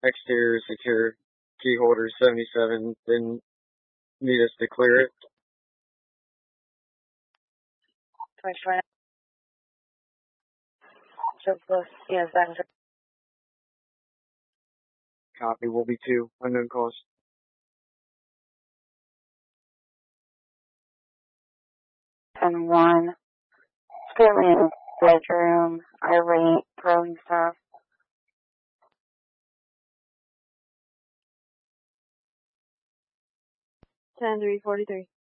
exterior secure, key holder 77, didn't need us to clear it. 24. So close. Yes, that's it. Copy, will be 2, unknown cost. And 1. Currently in the bedroom, irate, throwing stuff. 10-3-43.